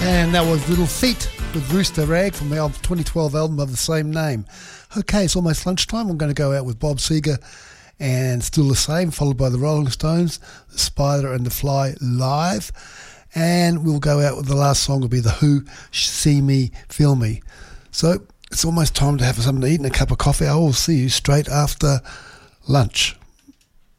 And that was Little Feat with Rooster Rag from the 2012 album of the same name. Okay, it's almost lunchtime. I'm going to go out with Bob Seger and Still the Same, followed by the Rolling Stones, The Spider and the Fly live. And we'll go out with the last song will be The Who, See Me, Feel Me. So it's almost time to have something to eat and a cup of coffee. I will see you straight after lunch.